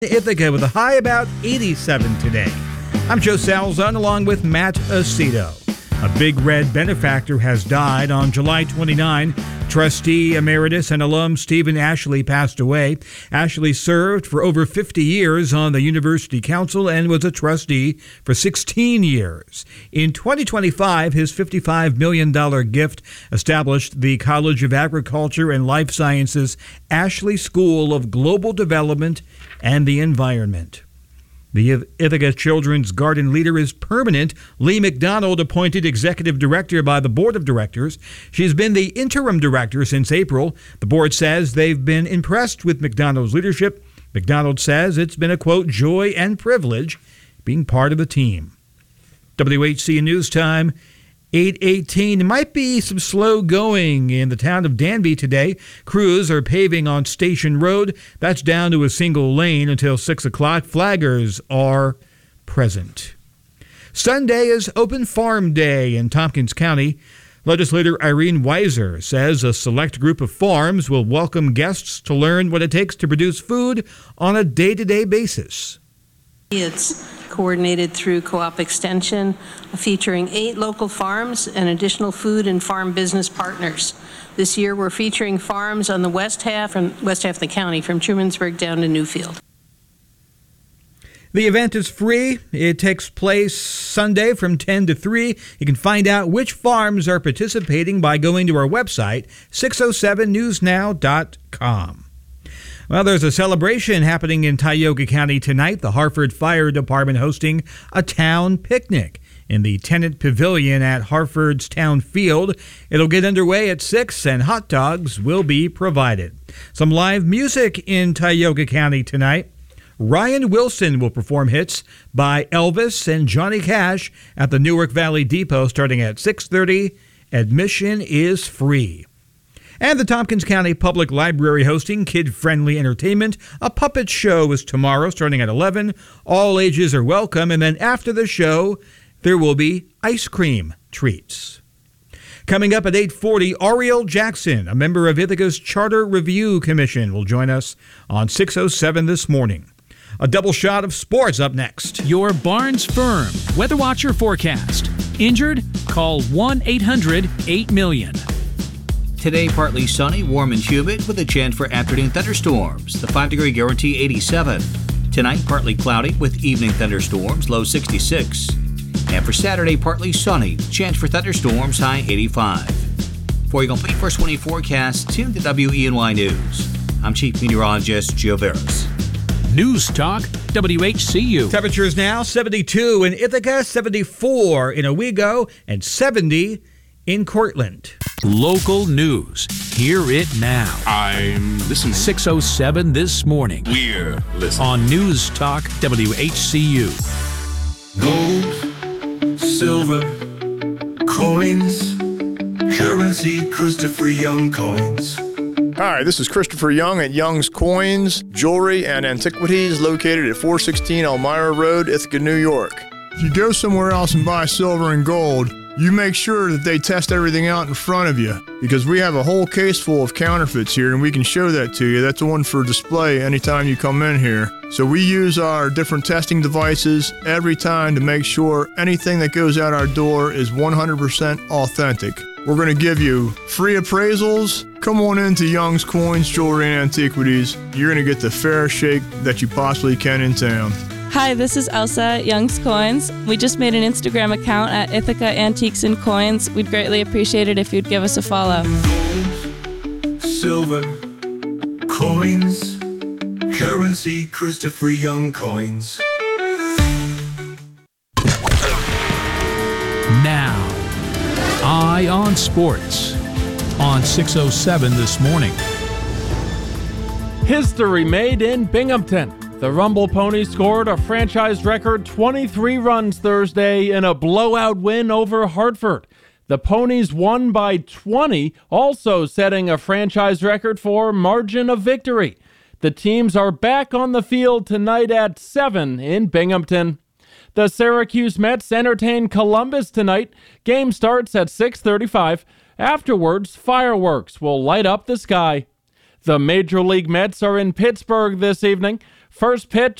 Ithaca with a high about 87 today. I'm Joe Salzon along with Matt Aceto. A Big Red benefactor has died on July 29. Trustee emeritus and alum Stephen Ashley passed away. Ashley served for over 50 years on the University Council and was a trustee for 16 years. In 2025, his $55 million gift established the College of Agriculture and Life Sciences Ashley School of Global Development and the Environment. The Ithaca Children's Garden leader is permanent. Lee McDonald, appointed executive director by the board of directors. She's been the interim director since April. The board says they've been impressed with McDonald's leadership. McDonald says it's been a, quote, joy and privilege being part of the team. WHC News Time, 8:18. Might be some slow going in the town of Danby today. Crews are paving on Station Road. That's down to a single lane until 6 o'clock. Flaggers are present. Sunday is Open Farm Day in Tompkins County. Legislator Irene Weiser says a select group of farms will welcome guests to learn what it takes to produce food on a day-to-day basis. It's coordinated through Co-op Extension, featuring 8 local farms and additional food and farm business partners. This year we're featuring farms on the west half of the county, from Trumansburg down to Newfield. The event is free. It takes place Sunday from 10 to 3. You can find out which farms are participating by going to our website, 607newsnow.com. Well, there's a celebration happening in Tioga County tonight. The Hartford Fire Department hosting a town picnic in the Tenant Pavilion at Hartford's Town Field. It'll get underway at 6 and hot dogs will be provided. Some live music in Tioga County tonight. Ryan Wilson will perform hits by Elvis and Johnny Cash at the Newark Valley Depot starting at 6:30. Admission is free. And the Tompkins County Public Library hosting kid-friendly entertainment. A puppet show is tomorrow starting at 11. All ages are welcome. And then after the show, there will be ice cream treats. Coming up at 8:40, Ariel Jackson, a member of Ithaca's Charter Review Commission, will join us on 607 this morning. A double shot of sports up next. Your Barnes Firm Weather Watcher forecast. Injured? Call 1-800-8-million. Today, partly sunny, warm and humid with a chance for afternoon thunderstorms. The 5-degree guarantee 87. Tonight, partly cloudy with evening thunderstorms, low 66. And for Saturday, partly sunny, chance for thunderstorms, high 85. For your complete first 24 forecast, tune to WENY News. I'm Chief Meteorologist Joe Veras. News Talk, WHCU. Temperatures now 72 in Ithaca, 74 in Owego, and 70 in Cortland. Local news. Hear it now. I'm listening. 607 this morning. We're listening. On News Talk, WHCU. Gold, silver, coins, currency, Christopher Young coins. Hi, this is Christopher Young at Young's Coins, Jewelry, and Antiquities located at 416 Elmira Road, Ithaca, New York. If you go somewhere else and buy silver and gold, you make sure that they test everything out in front of you, because we have a whole case full of counterfeits here and we can show that to you. That's the one for display anytime you come in here. So we use our different testing devices every time to make sure anything that goes out our door is 100% authentic. We're going to give you free appraisals. Come on into Young's Coins, Jewelry, and Antiquities. You're going to get the fairest shake that you possibly can in town. Hi, this is Elsa at Young's Coins. We just made an Instagram account at Ithaca Antiques and Coins. We'd greatly appreciate it if you'd give us a follow. Gold, silver, coins, currency, Christopher Young coins. Now, Eye on Sports on 607 this morning. History made in Binghamton. The Rumble Ponies scored a franchise record 23 runs Thursday in a blowout win over Hartford. The Ponies won by 20, also setting a franchise record for margin of victory. The teams are back on the field tonight at 7 in Binghamton. The Syracuse Mets entertain Columbus tonight. Game starts at 6:35. Afterwards, fireworks will light up the sky. The Major League Mets are in Pittsburgh this evening. First pitch